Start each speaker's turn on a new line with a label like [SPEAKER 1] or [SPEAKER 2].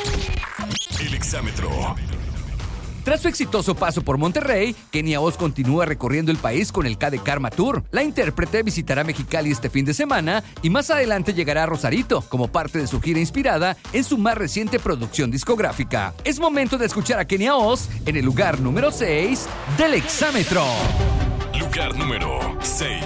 [SPEAKER 1] El exámetro.
[SPEAKER 2] Tras su exitoso paso por Monterrey, Kenia Oz continúa recorriendo el país con el KD Karma Tour. La intérprete visitará Mexicali este fin de semana y más adelante llegará a Rosarito, como parte de su gira inspirada en su más reciente producción discográfica. Es momento de escuchar a Kenia Oz en el lugar número 6 del exámetro.
[SPEAKER 1] Lugar número 6.